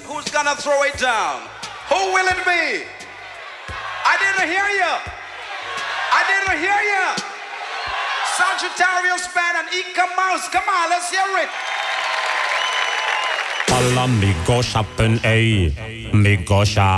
Who's gonna throw it down? Who will it be? I didn't hear you. I didn't hear you. Sagittarius Band and Ika Mouse. Come on, let's hear it. Alla mi go shoppen, ey. Mi go shop.